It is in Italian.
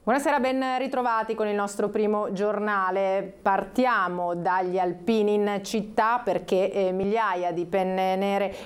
Buonasera, ben ritrovati con il nostro primo giornale. Partiamo dagli alpini in città perché migliaia di penne nere